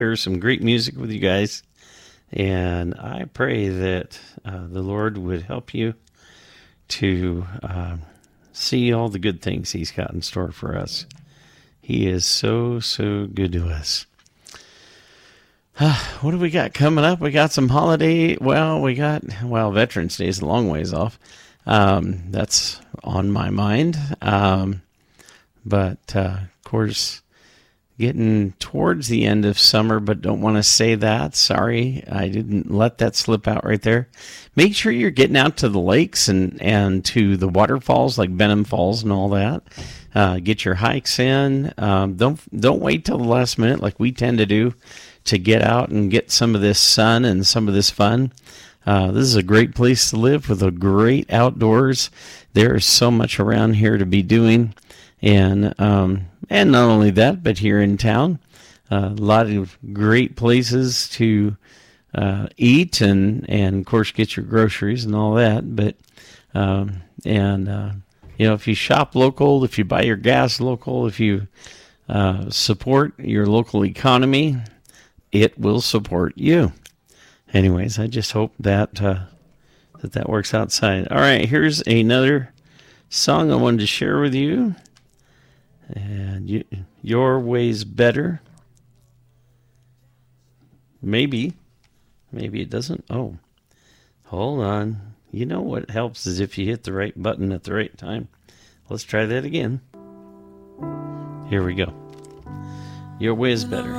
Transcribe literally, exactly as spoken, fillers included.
share some great music with you guys. And I pray that uh, the Lord would help you to uh, see all the good things He's got in store for us. He is so, so good to us. Uh, what do we got coming up? We got some holiday. Well, we got, well, Veterans Day is a long ways off. Um, that's on my mind. Um, but, uh, of course, getting towards the end of summer, but don't want to say that. Sorry, I didn't let that slip out right there. Make sure you're getting out to the lakes and, and to the waterfalls like Benham Falls and all that. Uh, get your hikes in. Um, don't don't wait till the last minute like we tend to do to get out and get some of this sun and some of this fun. Uh, this is a great place to live with a great outdoors. There is so much around here to be doing. And um, and not only that, but here in town, uh, a lot of great places to uh, eat and, and, of course, get your groceries and all that. But, um, and, uh, you know, if you shop local, if you buy your gas local, if you uh, support your local economy, it will support you. Anyways, I just hope that uh, that, that works outside. All right, here's another song I wanted to share with you. And you, Your Way's Better. Maybe. Maybe it doesn't. Oh, hold on. You know what helps is if you hit the right button at the right time. Let's try that again. Here we go. Your Way is Better.